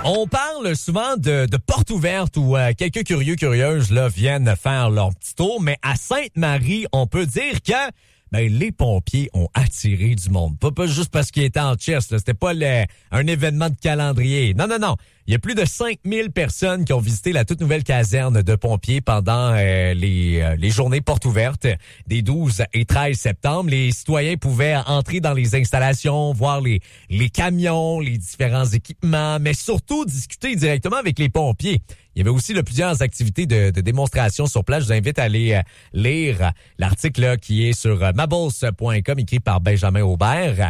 On parle souvent de portes ouvertes où quelques curieuses là, viennent faire leur petit tour, mais à Sainte-Marie, on peut dire que les pompiers ont attiré du monde. Pas juste parce qu'ils étaient en chess, là. C'était pas un événement de calendrier. Non. Il y a plus de 5000 personnes qui ont visité la toute nouvelle caserne de pompiers pendant les journées portes ouvertes des 12 et 13 septembre. Les citoyens pouvaient entrer dans les installations, voir les camions, les différents équipements, mais surtout discuter directement avec les pompiers. Il y avait aussi plusieurs activités de démonstration sur place. Je vous invite à aller lire l'article là, qui est sur mabos.com, écrit par Benjamin Aubert.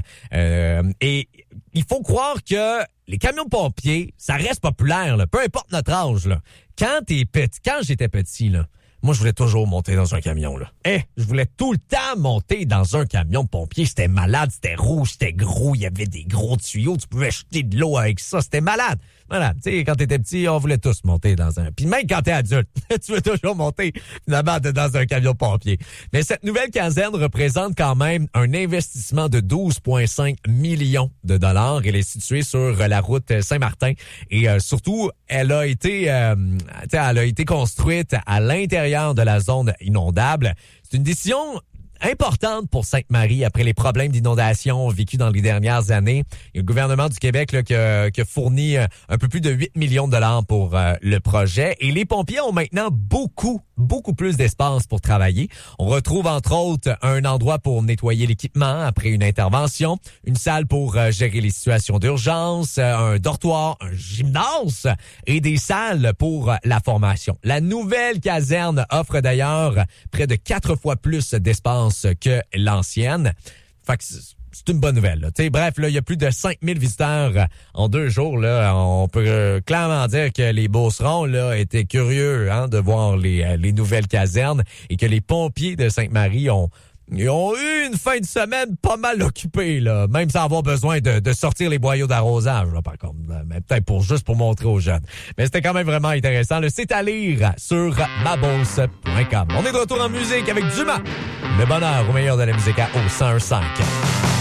Et il faut croire que les camions de pompiers, ça reste populaire, là, peu importe notre âge. Là. Quand j'étais petit, là, moi, je voulais toujours monter dans un camion. Là. Je voulais tout le temps monter dans un camion de pompier. C'était malade, c'était rouge, c'était gros, il y avait des gros tuyaux, tu pouvais jeter de l'eau avec ça, c'était malade. Voilà, tu sais, quand t'étais petit, on voulait tous monter dans un... Puis même quand t'es adulte, tu veux toujours monter finalement dans un camion de pompier. Mais cette nouvelle caserne représente quand même un investissement de 12,5 millions de dollars. Elle est située sur la route Saint-Martin et surtout, elle a été construite à l'intérieur de la zone inondable. C'est une décision importante pour Sainte-Marie après les problèmes d'inondation vécus dans les dernières années. Il y a le gouvernement du Québec là, qui a fourni un peu plus de 8 millions de dollars pour le projet. Et les pompiers ont maintenant beaucoup plus d'espace pour travailler. On retrouve entre autres un endroit pour nettoyer l'équipement après une intervention, une salle pour gérer les situations d'urgence, un dortoir, un gymnase et des salles pour la formation. La nouvelle caserne offre d'ailleurs près de 4 fois plus d'espace que l'ancienne. Fait que c'est une bonne nouvelle. Bref, là, il y a plus de 5000 visiteurs en 2 jours. Là, on peut clairement dire que les Beaucerons là, étaient curieux de voir les nouvelles casernes et que les pompiers de Sainte-Marie ont eu une fin de semaine pas mal occupée, là, même sans avoir besoin de sortir les boyaux d'arrosage, là, par contre. Mais peut-être juste pour montrer aux jeunes. Mais c'était quand même vraiment intéressant. C'est à lire sur mabos.com. On est de retour en musique avec Dumas. Le bonheur au meilleur de la musique à O 101.5.